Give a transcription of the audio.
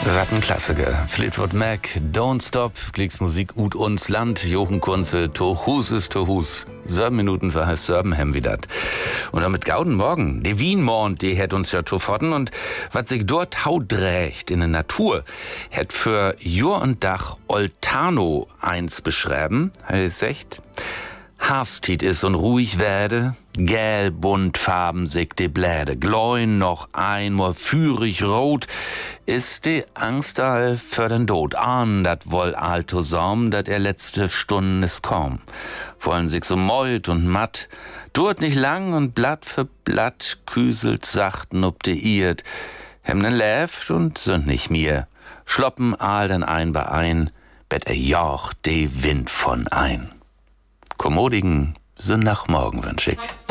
Klassiker. Fleetwood Mac, Don't Stop, Klicks Musik ut uns Land, Jochen Kunze, Tohus ist Tohus. 7 Minuten für halb 7 haben wir dat. Und damit gauden morgen. Die Wienmond, die hätt uns ja tofotten und wat sich dort haudrächt in der Natur, hätt für Jur und Dach Oltano eins beschreiben, heißt echt. Hafstiet is und ruhig werde, gel bunt Farben sich de Bläde, gläun noch einmal führig rot, ist de Angst all für den Tod. Ahn dat woll alto Sorm, dat letzte Stunden is komm. Wollen sich so meut und matt, durt nicht lang und Blatt für Blatt küselt sachten ob de Irt, hemnen läft und sind nicht mir, schloppen all den ein bei ein, bett joch de Wind von ein. Kommodigen Sonntagmorgen wünsch ich.